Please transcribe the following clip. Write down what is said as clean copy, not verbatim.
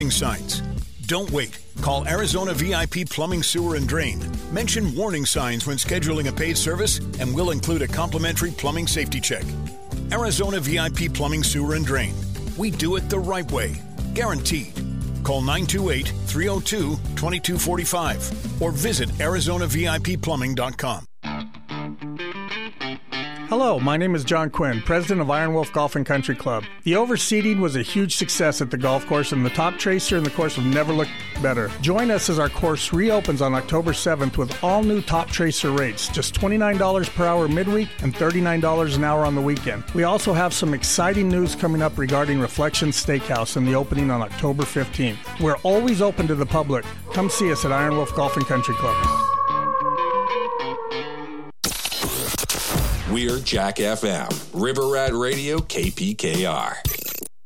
signs. Don't wait. Call Arizona VIP Plumbing, Sewer, and Drain. Mention warning signs when scheduling a paid service, and we'll include a complimentary plumbing safety check. Arizona VIP Plumbing, Sewer, and Drain. We do it the right way. Guaranteed. Call 928-302-2245 or visit ArizonaVIPPlumbing.com. Hello, my name is John Quinn, president of Iron Wolf Golf and Country Club. The overseeding was a huge success at the golf course, and the top tracer in the course will never look better. Join us as our course reopens on October 7th with all new top tracer rates, just $29 per hour midweek and $39 an hour on the weekend. We also have some exciting news coming up regarding Reflection Steakhouse and the opening on October 15th. We're always open to the public. Come see us at Iron Wolf Golf and Country Club. We're Jack FM, River Rat Radio, KPKR.